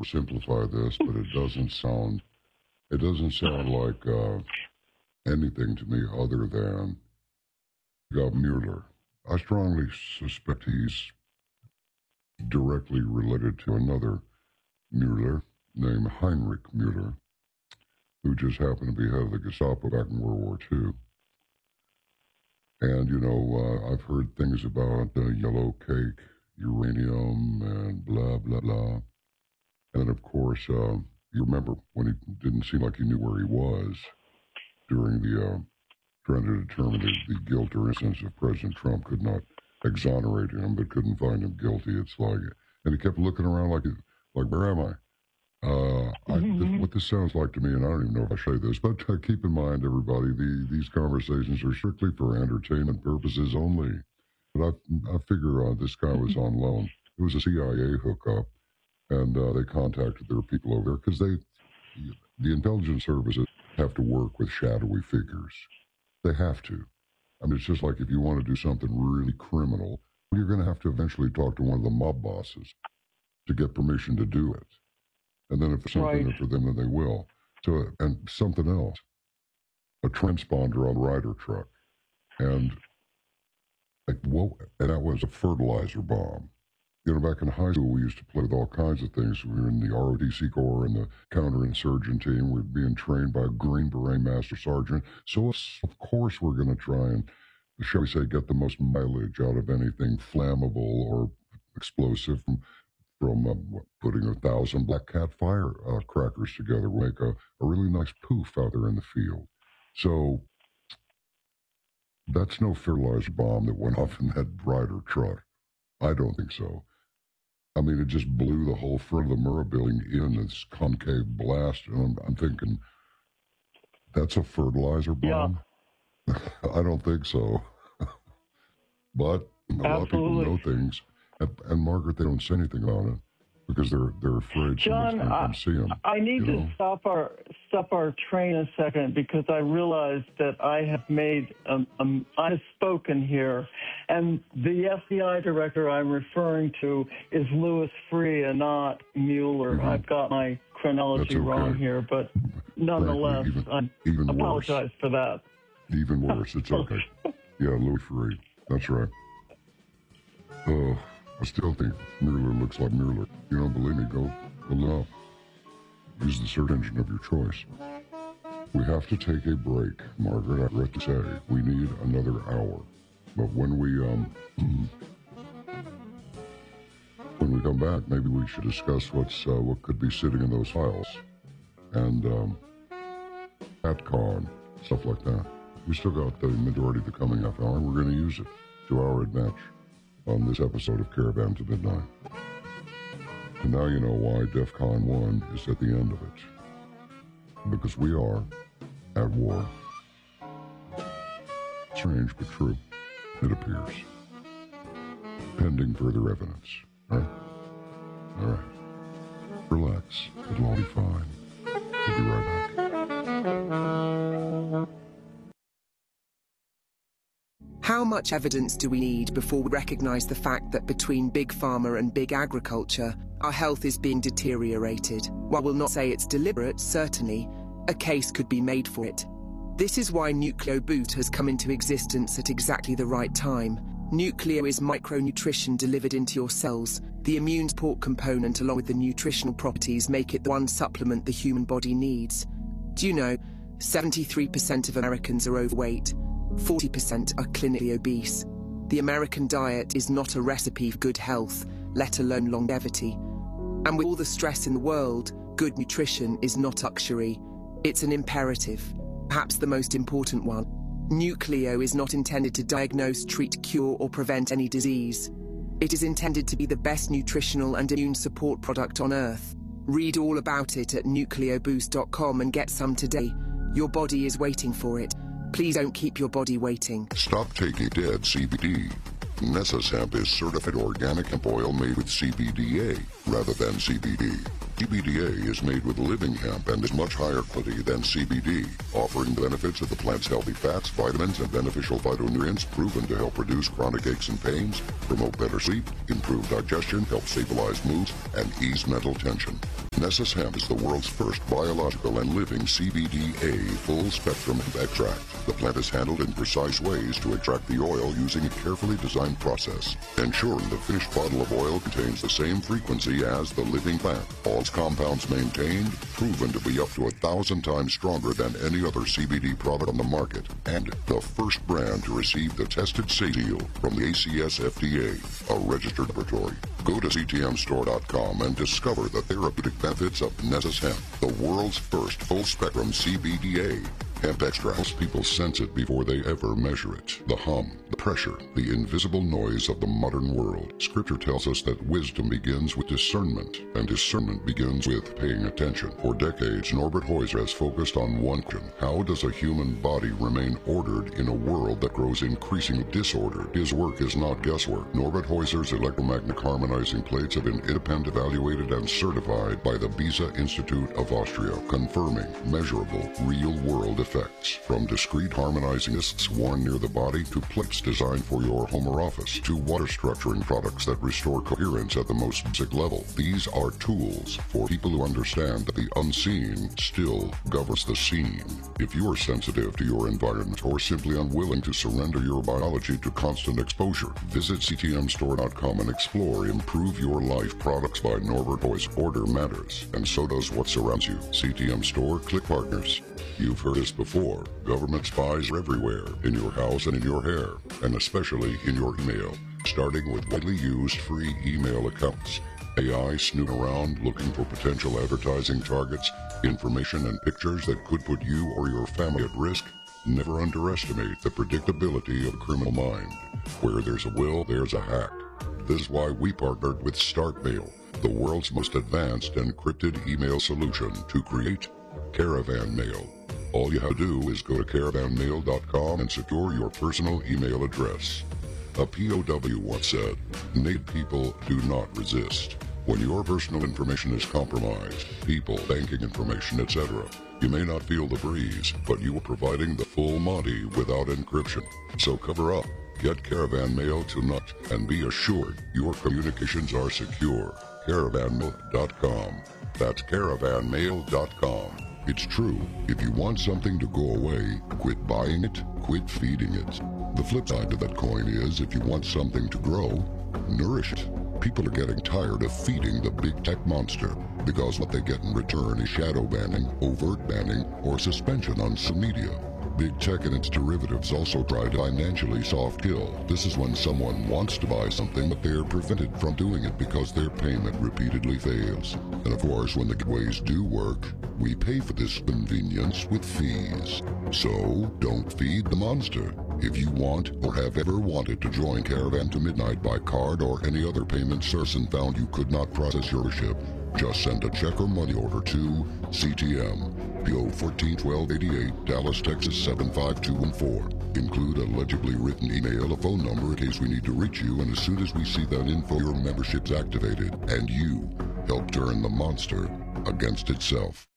oversimplify this, but it doesn't sound like anything to me other than Gov Mueller. I strongly suspect he's directly related to another Mueller named Heinrich Mueller, who just happened to be head of the Gestapo back in World War II. And, I've heard things about yellow cake, uranium, and blah, blah, blah. And, of course, you remember when he didn't seem like he knew where he was during the trying to determine the guilt or innocence of President Trump, could not exonerate him, but couldn't find him guilty. It's like, and he kept looking around like where am I? What this sounds like to me, and I don't even know if I say this, but keep in mind, everybody, these conversations are strictly for entertainment purposes only. But I figure this guy was on loan. It was a CIA hookup, and they contacted their people over there because the intelligence services have to work with shadowy figures. They have to. I mean, it's just like if you want to do something really criminal, you're going to have to eventually talk to one of the mob bosses to get permission to do it. And then if there's something in it for them, then they will. So, and something else, a transponder on a Ryder truck. And and that was a fertilizer bomb. Back in high school, we used to play with all kinds of things. We were in the ROTC Corps and the counterinsurgent team. We were being trained by a Green Beret Master Sergeant. So, of course, we're going to try and, shall we say, get the most mileage out of anything flammable or explosive from putting 1,000 Black Cat firecrackers together will make a really nice poof out there in the field. So that's no fertilizer bomb that went off in that Ryder truck. I don't think so. I mean, it just blew the whole front of the Murrah building in this concave blast. And I'm thinking, that's a fertilizer bomb? Yeah. I don't think so. But a lot of people know things. And Margaret, they don't say anything on it because they're afraid John, someone's going to come see them. I need to stop our train a second because I realized that I have made I have spoken here, and the FBI director I'm referring to is Louis Freeh, not Mueller. Mm-hmm. I've got my chronology wrong here, but nonetheless, I apologize for that. Even worse, it's okay. Yeah, Louis Freeh. That's right. Oh. I still think Mueller looks like Mueller. You don't believe me? Go look up. Use the search engine of your choice. We have to take a break, Margaret. I regret to say we need another hour. But when we come back, maybe we should discuss what could be sitting in those files, and AtCon, stuff like that. We still got the majority of the coming half hour. We're going to use it to our advantage on this episode of Caravan to Midnight. And now you know why DEF CON 1 is at the end of it. Because we are at war. Strange but true, it appears. Pending further evidence. All right. Relax. It'll all be fine. We'll be right back. How much evidence do we need before we recognize the fact that between Big Pharma and Big Agriculture, our health is being deteriorated? While we'll not say it's deliberate, certainly, a case could be made for it. This is why NucleoBoost has come into existence at exactly the right time. Nucleo is micronutrition delivered into your cells. The immune support component along with the nutritional properties make it the one supplement the human body needs. Do you know, 73% of Americans are overweight, 40% are clinically obese. The American diet is not a recipe for good health, let alone longevity. And with all the stress in the world, good nutrition is not luxury. It's an imperative, perhaps the most important one. Nucleo is not intended to diagnose, treat, cure, or prevent any disease. It is intended to be the best nutritional and immune support product on Earth. Read all about it at nucleoboost.com and get some today. Your body is waiting for it. Please don't keep your body waiting. Stop taking dead CBD. Nessas Hemp is certified organic hemp oil made with CBDA rather than CBD. CBDA is made with living hemp and is much higher quality than CBD, offering benefits of the plant's healthy fats, vitamins, and beneficial phytonutrients proven to help reduce chronic aches and pains, promote better sleep, improve digestion, help stabilize moods, and ease mental tension. Nessus Hemp is the world's first biological and living CBDA full-spectrum hemp extract. The plant is handled in precise ways to extract the oil using a carefully designed process, ensuring the finished bottle of oil contains the same frequency as the living plant. All its compounds maintained, proven to be up to 1,000 times stronger than any other CBD product on the market, and the first brand to receive the tested seal from the ACS FDA, a registered laboratory. Go to ctmstore.com and discover the therapeutic benefits of Nessus Hemp, the world's first full-spectrum CBDA. Hemp extract helps people sense it before they ever measure it. The hum, the pressure, the invisible noise of the modern world. Scripture tells us that wisdom begins with discernment, and discernment begins with paying attention. For decades, Norbert Heuser has focused on one question: how does a human body remain ordered in a world that grows increasingly disordered? His work is not guesswork. Norbert Heuser's electromagnetic harmonizing plates have been independently evaluated and certified by the Beza Institute of Austria, confirming measurable, real-world effects. From discrete harmonizing discs worn near the body to plates designed for your home or office to water structuring products that restore coherence at the most basic level. These are tools for people who understand that the unseen still governs the seen. If you are sensitive to your environment or simply unwilling to surrender your biology to constant exposure, visit ctmstore.com and explore Improve Your Life products by Norbert Heuser. Order matters, and so does what surrounds you. CTM Store, click partners. You've heard this before. Government spies are everywhere, in your house and in your hair, and especially in your email, starting with widely used free email accounts. AI snooping around looking for potential advertising targets, information and pictures that could put you or your family at risk. Never underestimate the predictability of a criminal mind. Where there's a will, there's a hack. This is why we partnered with StartMail, the world's most advanced encrypted email solution, to create Caravan Mail. All you have to do is go to caravanmail.com and secure your personal email address. A POW once said, "Naked people do not resist." When your personal information is compromised, people, banking information, etc., you may not feel the breeze, but you are providing the full Monty without encryption. So cover up, get Caravan Mail tonight, and be assured your communications are secure. Caravanmail.com. That's caravanmail.com. It's true, if you want something to go away, quit buying it, quit feeding it. The flip side to that coin is, if you want something to grow, nourish it. People are getting tired of feeding the big tech monster, because what they get in return is shadow banning, overt banning, or suspension on social media. Big tech and its derivatives also try to financially soft kill. This is when someone wants to buy something, but they're prevented from doing it because their payment repeatedly fails. And of course, when the giveaways do work, we pay for this convenience with fees. So, don't feed the monster. If you want or have ever wanted to join Caravan to Midnight by card or any other payment service and found you could not process your ship, just send a check or money order to CTM, PO 141288, Dallas, Texas 75214. Include a legibly written email, a phone number in case we need to reach you, and as soon as we see that info, your membership's activated, and you help turn the monster against itself.